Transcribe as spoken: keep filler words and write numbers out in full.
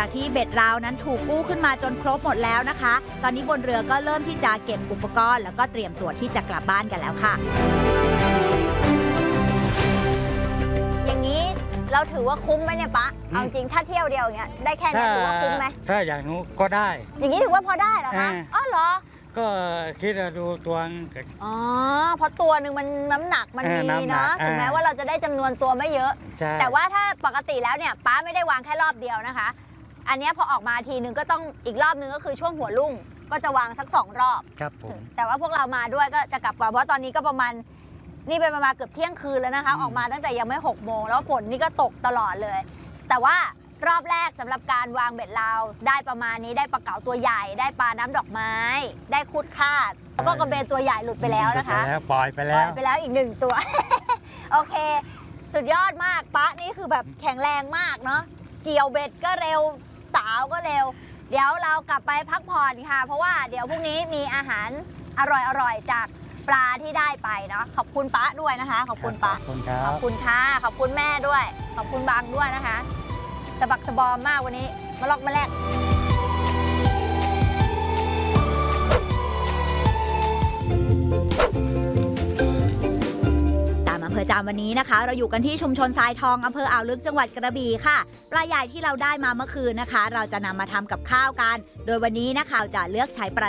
จากที่เบ็ดราวนั้นถูกกู้ขึ้นมาจนครบหมดแล้วนะคะตอนนี้บนเรือก็เริ่มที่จะเก็บอุปกรณ์แล้วก็เตรียมตัวที่จะกลับบ้านกันแล้วค่ะอย่างนี้เราถือว่าคุ้มไหมเนี่ยปะเอาจริงถ้าเที่ยวเดียวอย่างเงี้ยได้แค่นี้ถือว่าคุ้มไหมถ้าอย่างนู้นก็ได้อย่างนี้ถือว่าพอได้เหรอคะอ๋อเหรอก็คิดดูตัวอ๋อเพราะตัวหนึ่งมันน้ำหนักมันมีเนาะถึงแม้ว่าเราจะได้จำนวนตัวไม่เยอะแต่ว่าถ้าปกติแล้วเนี่ยป้าไม่ได้วางแค่รอบเดียวนะคะอันนี้พอออกมาทีนึงก็ต้องอีกรอบนึงก็คือช่วงหัวรุ่งก็จะวางสักสองรอบครับผมแต่ว่าพวกเรามาด้วยก็จะกลับก่อนเพราะตอนนี้ก็ประมาณนี่เป็นประมาณเกือบเที่ยงคืนแล้วนะคะออกมาตั้งแต่ยังไม่หกโมงแล้วฝนนี่ก็ตกตลอดเลยแต่ว่ารอบแรกสำหรับการวางเบ็ดลาวได้ประมาณนี้ได้ปลาเก๋าตัวใหญ่ได้ปลาน้ำดอกไม้ได้คุดคาดแล้วก็กระเบนตัวใหญ่หลุดไปแล้วนะคะปล่อยไปแล้วปล่อยไปแล้วอีกหนึ่งตัว โอเคสุดยอดมากป๊ะนี่คือแบบแข็งแรงมากเนาะเกี่ยวเบ็ดก็เร็วสาวก็เร็วเดี๋ยวเรากลับไปพักผ่อนค่ะเพราะว่าเดี๋ยวพรุ่งนี้มีอาหารอร่อยๆจากปลาที่ได้ไปเนาะขอบคุณป๊ะด้วยนะคะขอบคุณป๊ะขอบคุณครับขอบคุณค่ะขอบคุณแม่ด้วยขอบคุณบางด้วยนะคะสะบักสะบอมมากวันนี้มาลอกมาแลกตามอำเภอจามวันนี้นะคะเราอยู่กันที่ชุมชนทรายทองอำเภออ่าวลึกจังหวัดกระบี่ค่ะปลาใหญ่ที่เราได้มาเมื่อคืนนะคะเราจะนำมาทำกับข้าวกันโดยวันนี้นะคะจะเลือกใช้ปลา